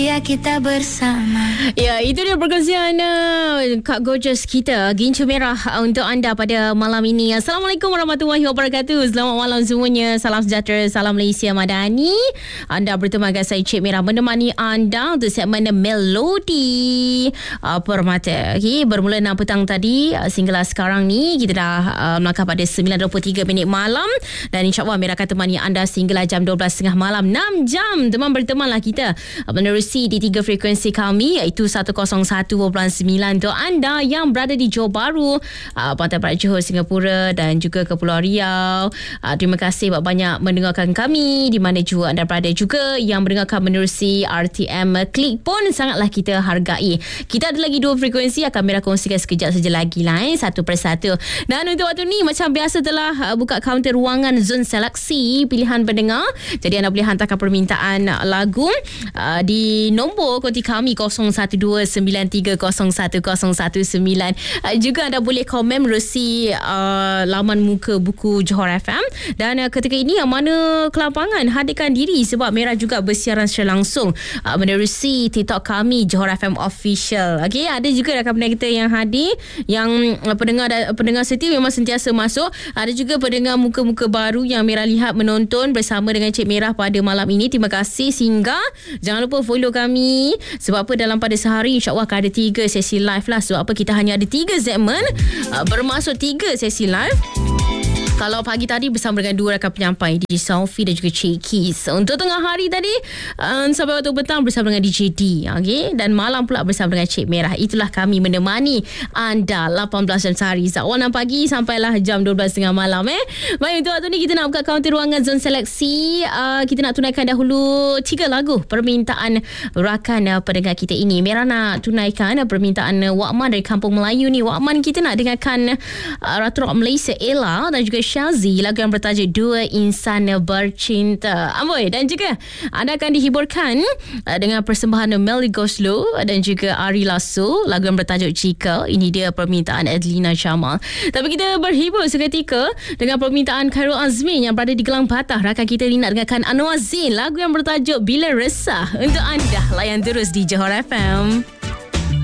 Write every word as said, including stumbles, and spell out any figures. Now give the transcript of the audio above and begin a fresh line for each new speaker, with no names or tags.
Ya, kita bersama.
Ya, itu dia perkongsian uh, Kak Gorgeous kita, Gincu Merah uh, untuk anda pada malam ini. Assalamualaikum warahmatullahi wabarakatuh. Selamat malam semuanya. Salam sejahtera, salam Malaysia Madani. Anda bertemu dengan saya Cik Merah menemani anda untuk segmen Melodi uh, Permata. Okay, bermula enam petang tadi uh, sehinggalah sekarang ni kita dah uh, melangkah pada sembilan dua puluh tiga minit malam, dan insyaAllah Merah akan temani anda sehinggalah jam dua belas tiga puluh malam. enam jam teman bertemanlah kita uh, menerusi di tiga frekuensi kami, iaitu seratus satu perpuluhan sembilan untuk anda yang berada di Johor Bahru, uh, Pantai Barat Johor, Singapura dan juga Kepulauan Riau. Uh, terima kasih banyak mendengarkan kami di mana juga anda berada, juga yang mendengarkan menerusi R T M Klik pun sangatlah kita hargai. Kita ada lagi dua frekuensi, akan Merah kongsikan sekejap saja lagi lah, eh, satu persatu. Dan untuk waktu ni macam biasa telah uh, buka kaunter ruangan zon seleksi pilihan pendengar. Jadi anda boleh hantarkan permintaan lagu uh, di nombor konti kami kosong satu dua sembilan tiga kosong satu kosong satu sembilan. Uh, juga anda boleh komen menerusi uh, laman muka buku Johor F M. Dan uh, ketika ini yang mana kelapangan hadirkan diri sebab Merah juga bersiaran secara langsung uh, menerusi TikTok kami Johor F M Official. Okey, ada juga rakan pendengar kita yang hadir, yang uh, pendengar pendengar setia memang sentiasa masuk. Ada juga pendengar muka-muka baru yang Merah lihat menonton bersama dengan Cik Merah pada malam ini. Terima kasih singgah. Jangan lupa follow kami, sebab apa dalam pada sehari insyaAllah akan ada tiga sesi live lah. Sebab apa kita hanya ada tiga segmen, uh, bermaksud tiga sesi live. Kalau pagi tadi bersama dengan dua rakan penyampai, D J Sophie dan juga Cik Keys. Untuk tengah hari tadi um, sampai waktu petang bersama dengan D J D, okay? Dan malam pula bersama dengan Cik Merah. Itulah kami menemani anda lapan belas jam sehari, awal enam pagi sampailah jam dua belas tengah malam. eh. Baik, untuk waktu ni kita nak buka kaunter ruangan zon seleksi. uh, Kita nak tunaikan dahulu tiga lagu permintaan rakan uh, pendengar kita ini. Merah nak tunaikan uh, permintaan uh, Wakman dari Kampung Melayu ni. Wakman kita nak dengarkan uh, Ratu Rock Malaysia Ella dan juga Syazi, lagu yang bertajuk Dua Insan Bercinta. Amboi, dan juga anda akan dihiburkan uh, dengan persembahan Melly Goslow dan juga Ari Lasso, lagu yang bertajuk Jika. Ini dia permintaan Adlina Jamal. Tapi kita berhibur seketika dengan permintaan Khairul Azmin yang berada di Gelang Patah. Rakan kita ni nak dengarkan Anwar Zain, lagu yang bertajuk Bila Resah. Untuk anda, layan terus di Johor F M.